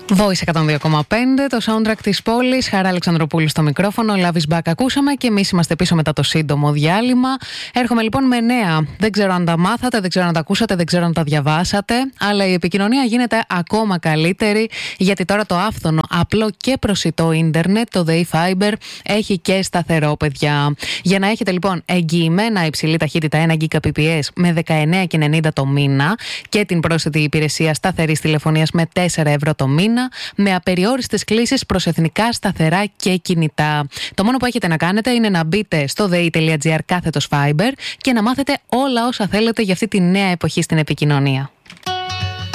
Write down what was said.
Voice 102,5, το soundtrack της πόλης. Χαρά Αλεξανδροπούλου στο μικρόφωνο. Love is Back ακούσαμε και εμείς είμαστε πίσω μετά το σύντομο διάλειμμα. Έρχομαι λοιπόν με νέα. Δεν ξέρω αν τα μάθατε, δεν ξέρω αν τα ακούσατε, δεν ξέρω αν τα διαβάσατε. Αλλά η επικοινωνία γίνεται ακόμα καλύτερη, γιατί τώρα το άφθονο, απλό και προσιτό ίντερνετ, το The Fiber, έχει και σταθερό, παιδιά. Για να έχετε λοιπόν εγγυημένα υψηλή ταχύτητα 1 Gbps με 19,90 το μήνα και την πρόσθετη υπηρεσία σταθερής τηλεφωνίας με 4 ευρώ το μήνα, με απεριόριστες κλήσεις προς εθνικά, σταθερά και κινητά. Το μόνο που έχετε να κάνετε είναι να μπείτε στο dei.gr/fiber και να μάθετε όλα όσα θέλετε για αυτή τη νέα εποχή στην επικοινωνία.